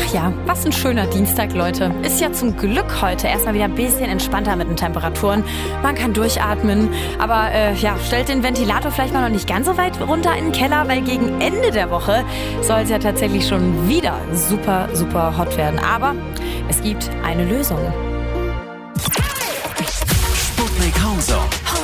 Ach ja, was ein schöner Dienstag, Leute. Ist ja zum Glück heute erstmal wieder ein bisschen entspannter mit den Temperaturen. Man kann durchatmen, aber stellt den Ventilator vielleicht mal noch nicht ganz so weit runter in den Keller, weil gegen Ende der Woche soll es ja tatsächlich schon wieder super, super hot werden. Aber es gibt eine Lösung. Sputnik Homezone.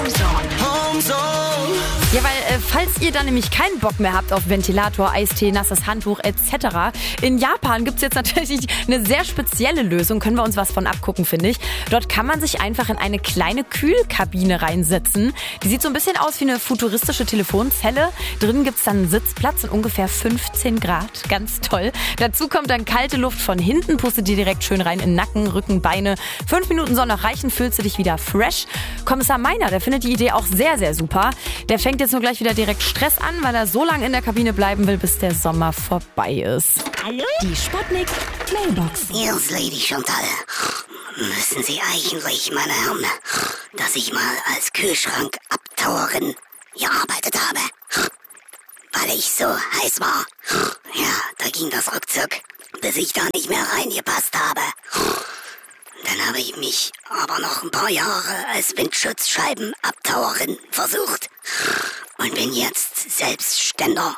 Ja, weil falls ihr dann nämlich keinen Bock mehr habt auf Ventilator, Eistee, nasses Handtuch etc., in Japan gibt's jetzt natürlich eine sehr spezielle Lösung, können wir uns was von abgucken, finde ich. Dort kann man sich einfach in eine kleine Kühlkabine reinsetzen. Die sieht so ein bisschen aus wie eine futuristische Telefonzelle. Drinnen gibt's dann einen Sitzplatz und ungefähr 15 Grad. Ganz toll. Dazu kommt dann kalte Luft von hinten, pustet dir direkt schön rein in Nacken, Rücken, Beine. 5 Minuten soll noch reichen, fühlst du dich wieder fresh. Kommissar Meiner, der findet die Idee auch sehr, sehr super. Der fängt jetzt nur gleich wieder direkt Stress an, weil er so lange in der Kabine bleiben will, bis der Sommer vorbei ist. Hallo? Die Sputnik Mailbox. Yes, Lady Chantal. Müssen Sie eigentlich, meine Herren, dass ich mal als Kühlschrankabtauerin gearbeitet habe? Weil ich so heiß war. Ja, da ging das ruckzuck, bis ich da nicht mehr reingepasst habe. Dann habe ich mich aber noch ein paar Jahre als Windschutzscheibenabtauerin versucht. Und bin jetzt Selbstständer.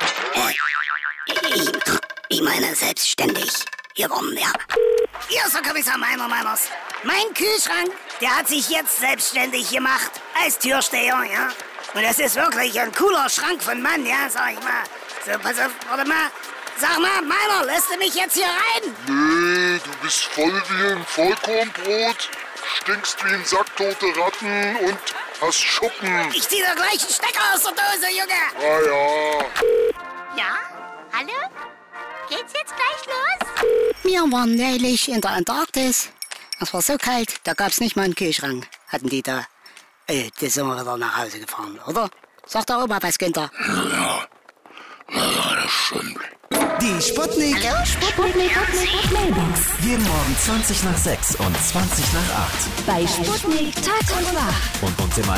Ich meine selbstständig geworden, ja. Hier ist der Kommissar Meiners. Mein Kühlschrank, der hat sich jetzt selbstständig gemacht als Türsteher, ja. Und das ist wirklich ein cooler Schrank von Mann, ja, sag ich mal. So, pass auf, warte mal. Sag mal, Meiner, lässt du mich jetzt hier rein? Nee, du bist voll wie ein Vollkornbrot, stinkst wie ein Sack tote Ratten und hast Schuppen. Ich zieh da gleich einen Stecker aus der Dose, Junge. Ah ja. Ja? Hallo? Geht's jetzt gleich los? Wir waren neulich in der Antarktis. Es war so kalt, da gab's nicht mal einen Kühlschrank. Hatten die da. Die sind wir wieder nach Hause gefahren, oder? Sagt der Opa was, Günther? Ja, das stimmt. Die Sputnik. Hallo? Sputnik Mailbox. Jeden Morgen 20 nach 6 und 20 nach 8. Bei Sputnik Tag und Nacht. Und uns im